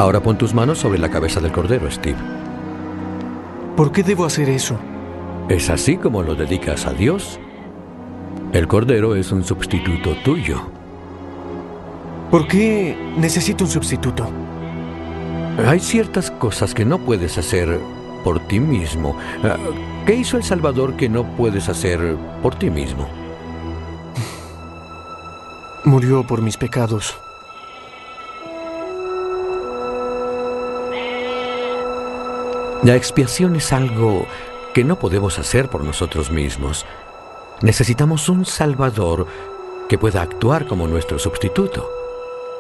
Ahora pon tus manos sobre la cabeza del cordero, Steve. ¿Por qué debo hacer eso? Es así como lo dedicas a Dios. El cordero es un sustituto tuyo. ¿Por qué necesito un sustituto? Hay ciertas cosas que no puedes hacer por ti mismo. ¿Qué hizo el Salvador que no puedes hacer por ti mismo? Murió por mis pecados. La expiación es algo que no podemos hacer por nosotros mismos. Necesitamos un Salvador que pueda actuar como nuestro sustituto.